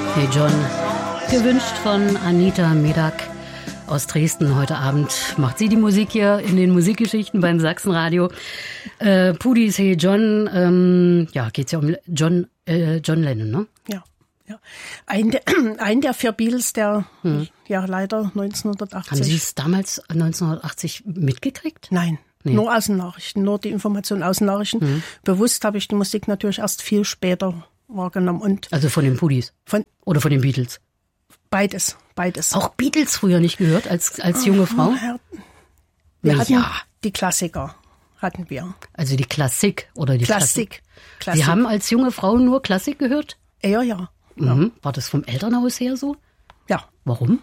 Hey John, gewünscht von Anita Medak aus Dresden. Heute Abend macht sie die Musik hier in den Musikgeschichten beim Sachsenradio. Pudis Hey John, geht's ja um John Lennon, ne? Ja. Ein der vier Beatles, der leider 1980... Haben Sie es damals 1980 mitgekriegt? Nein, nee. Nur Außennachrichten, nur die Information Außennachrichten. Bewusst habe ich die Musik natürlich erst viel später wahrgenommen. Und also von den Pudis? Oder von den Beatles? Beides. Auch Beatles früher nicht gehört als junge Frau? Wir hatten die Klassiker, hatten wir. Also die Klassik oder die Klassik. Sie haben als junge Frau nur Klassik gehört? Eher ja. Mhm. War das vom Elternhaus her so? Ja. Warum?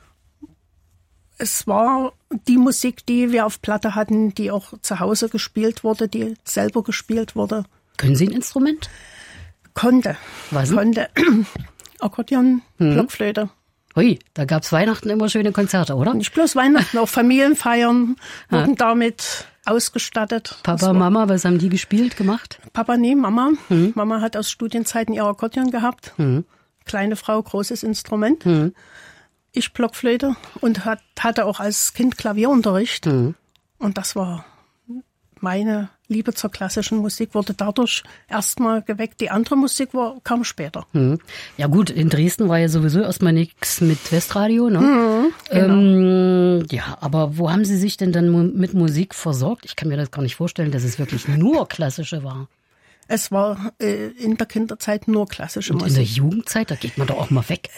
Es war die Musik, die wir auf Platte hatten, die auch zu Hause gespielt wurde, die selber gespielt wurde. Können Sie ein Instrument? Konnte. Was? Konnte. Akkordeon, Blockflöte. Hui, da gab's Weihnachten immer schöne Konzerte, oder? Nicht bloß Weihnachten, auch Familienfeiern wurden damit ausgestattet. Papa, Mama, was haben die gemacht? Papa, nee, Mama. Mama hat aus Studienzeiten ihr Akkordeon gehabt. Kleine Frau, großes Instrument. Ich Blockflöte und hatte auch als Kind Klavierunterricht. Und das war meine Liebe zur klassischen Musik, wurde dadurch erstmal geweckt. Die andere Musik kam später. Ja gut, in Dresden war ja sowieso erstmal nichts mit Westradio, ne? Genau. Aber wo haben Sie sich denn dann mit Musik versorgt? Ich kann mir das gar nicht vorstellen, dass es wirklich nur klassische war. Es war in der Kinderzeit nur klassische Musik. Und in der Jugendzeit, da geht man doch auch mal weg.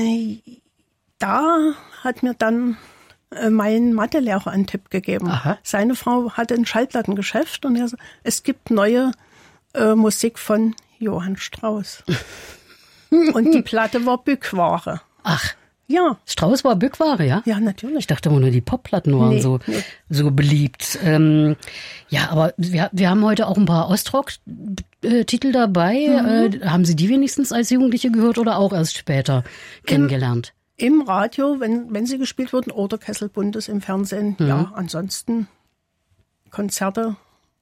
Da hat mir dann mein Mathelehrer einen Tipp gegeben. Aha. Seine Frau hatte ein Schallplattengeschäft und er sagt, es gibt neue Musik von Johann Strauss. Und die Platte war Bückware. Ach. Ja. Strauss war Bückware, ja? Ja, natürlich. Ich dachte immer nur, die Popplatten waren so beliebt. Aber wir haben heute auch ein paar Ostrock-Titel dabei. Haben Sie die wenigstens als Jugendliche gehört oder auch erst später kennengelernt? Im Radio, wenn sie gespielt wurden, oder Kesselbundes im Fernsehen. Ja, ansonsten Konzerte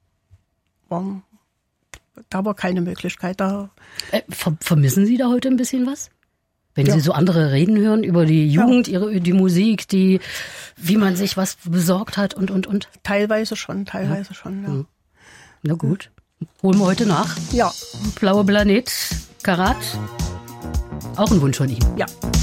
da war keine Möglichkeit da. Vermissen Sie da heute ein bisschen was? Wenn Sie so andere reden hören über die Jugend, die Musik, wie man sich was besorgt hat und. Teilweise schon, ja. Na gut, holen wir heute nach. Ja. Blauer Planet, Karat, auch ein Wunsch von ihm. Ja.